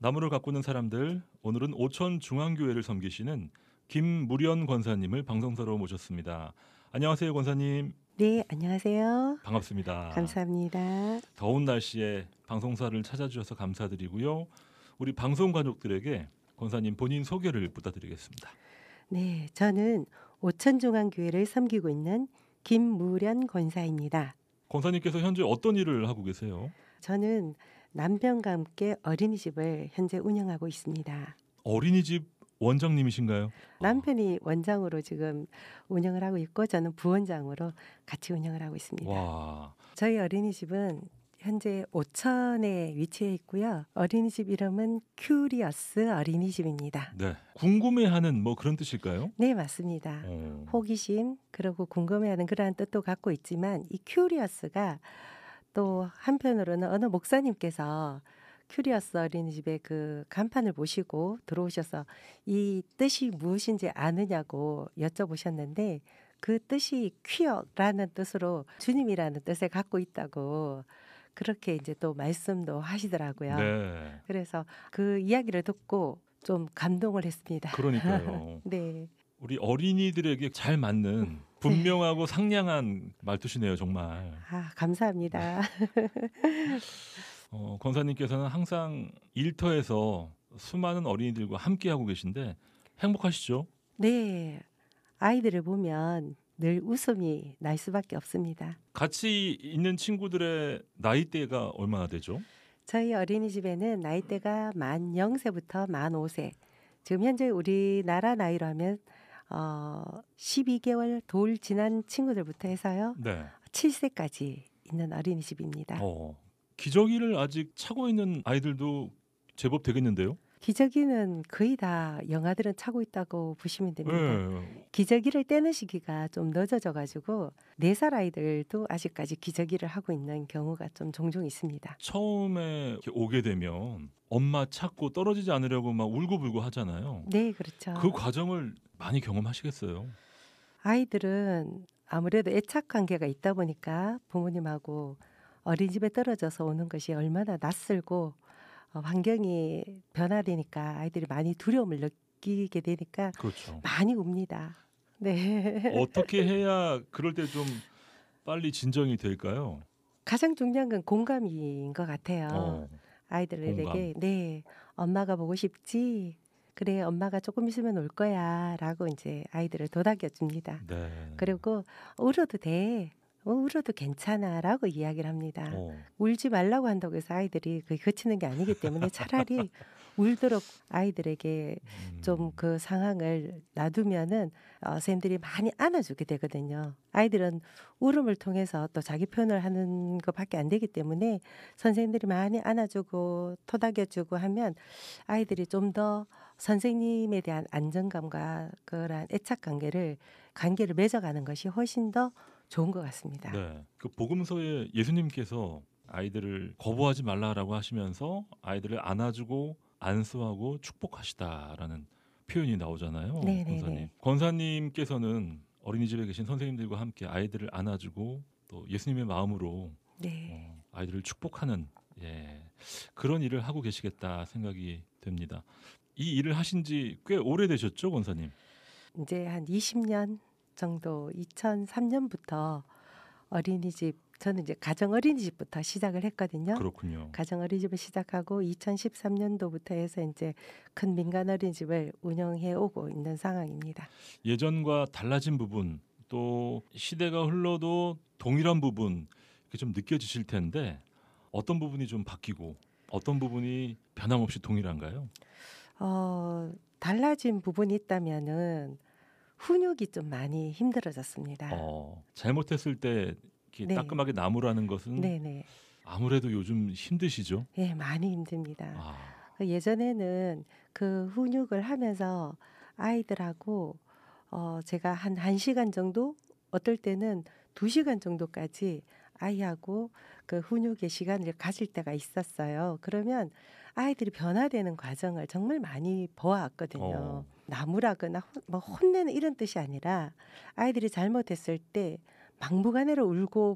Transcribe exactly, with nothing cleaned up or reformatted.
나무를 가꾸는 사람들, 오늘은 오천중앙교회를 섬기시는 김무련 권사님을 방송사로 모셨습니다. 안녕하세요, 권사님. 네, 안녕하세요. 반갑습니다. 감사합니다. 더운 날씨에 방송사를 찾아주셔서 감사드리고요. 우리 방송 가족들에게 권사님 본인 소개를 부탁드리겠습니다. 네, 저는 오천중앙교회를 섬기고 있는 김무련 권사입니다. 권사님께서 현재 어떤 일을 하고 계세요? 저는 남편과 함께 어린이집을 현재 운영하고 있습니다. 어린이집 원장님이신가요? 남편이 원장으로 지금 운영을 하고 있고 저는 부원장으로 같이 운영을 하고 있습니다. 와, 저희 어린이집은 현재 오천에 위치해 있고요. 어린이집 이름은 큐리어스 어린이집입니다. 네. 궁금해하는 뭐 그런 뜻일까요? 네, 맞습니다. 어. 호기심 그리고 궁금해하는 그러한 뜻도 갖고 있지만 이 큐리어스가 또 한편으로는 어느 목사님께서 큐리어스 어린이집의 그 간판을 보시고 들어오셔서 이 뜻이 무엇인지 아느냐고 여쭤보셨는데 그 뜻이 퀴어라는 뜻으로 주님이라는 뜻을 갖고 있다고 그렇게 이제 또 말씀도 하시더라고요. 네. 그래서 그 이야기를 듣고 좀 감동을 했습니다. 그러니까요. 네. 우리 어린이들에게 잘 맞는 분명하고 상냥한 말투시네요, 정말. 아, 감사합니다. 어, 권사님께서는 항상 일터에서 수많은 어린이들과 함께하고 계신데 행복하시죠? 네. 아이들을 보면 늘 웃음이 날 수밖에 없습니다. 같이 있는 친구들의 나이대가 얼마나 되죠? 저희 어린이집에는 나이대가 만 영 세부터 만 오 세. 지금 현재 우리나라 나이로 하면 어, 십이 개월 돌 지난 친구들부터 해서요. 네. 칠 세까지 있는 어린이집입니다. 어, 기저귀를 아직 차고 있는 아이들도 제법 되겠는데요? 기저귀는 거의 다 영아들은 차고 있다고 보시면 됩니다. 네. 기저귀를 떼는 시기가 좀 늦어져 가지고 네 살 아이들도 아직까지 기저귀를 하고 있는 경우가 좀 종종 있습니다. 처음에 이렇게 오게 되면 엄마 찾고 떨어지지 않으려고 막 울고불고 하잖아요. 네, 그렇죠. 그 과정을 많이 경험하시겠어요. 아이들은 아무래도 애착 관계가 있다 보니까 부모님하고 어린이집에 떨어져서 오는 것이 얼마나 낯설고 어, 환경이 변화되니까 아이들이 많이 두려움을 느끼게 되니까 그렇죠. 많이 웁니다. 네. 어떻게 해야 그럴 때 좀 빨리 진정이 될까요? 가장 중요한 건 공감인 것 같아요. 어, 아이들에게 공감. 네, 엄마가 보고 싶지. 그래, 엄마가 조금 있으면 올 거야라고 이제 아이들을 도닥여 줍니다. 네. 그리고 울어도 돼. 어, 울어도 괜찮아라고 이야기를 합니다. 어, 울지 말라고 한다고 해서 아이들이 그게 그치는 게 아니기 때문에 차라리 울도록 아이들에게 음, 좀 그 상황을 놔두면은 어, 선생님들이 많이 안아주게 되거든요. 아이들은 울음을 통해서 또 자기 표현을 하는 것밖에 안 되기 때문에 선생님들이 많이 안아주고 토닥여주고 하면 아이들이 좀 더 선생님에 대한 안정감과 그런 애착 관계를 관계를 맺어가는 것이 훨씬 더 좋은 것 같습니다. 네. 그 복음서에 예수님께서 아이들을 거부하지 말라라고 하시면서 아이들을 안아주고 안수하고 축복하시다라는 표현이 나오잖아요. 네네네. 권사님. 권사님께서는 어린이집에 계신 선생님들과 함께 아이들을 안아주고 또 예수님의 마음으로 네. 어, 아이들을 축복하는 예, 그런 일을 하고 계시겠다 생각이 됩니다. 이 일을 하신 지 꽤 오래되셨죠, 권사님? 이제 한 이십 년 정도 이천삼 년부터 어린이집 저는 이제 가정 어린이집부터 시작을 했거든요. 그렇군요. 가정 어린이집을 시작하고 이천십삼 년도부터 해서 이제 큰 민간 어린이집을 운영해 오고 있는 상황입니다. 예전과 달라진 부분 또 시대가 흘러도 동일한 부분 이렇게 좀 느껴지실 텐데 어떤 부분이 좀 바뀌고 어떤 부분이 변함없이 동일한가요? 어, 달라진 부분이 있다면은 훈육이 좀 많이 힘들어졌습니다. 어, 잘못했을 때 이렇게 네. 따끔하게 나무라는 것은 네네. 아무래도 요즘 힘드시죠? 예, 많이 힘듭니다. 아, 예전에는 그 훈육을 하면서 아이들하고 어, 제가 한 1시간 정도 어떨 때는 두 시간 정도까지 아이하고 그 훈육의 시간을 가질 때가 있었어요. 그러면 아이들이 변화되는 과정을 정말 많이 보아왔거든요. 어. 나무라거나 혼, 뭐 혼내는 이런 뜻이 아니라 아이들이 잘못했을 때 막무가내로 울고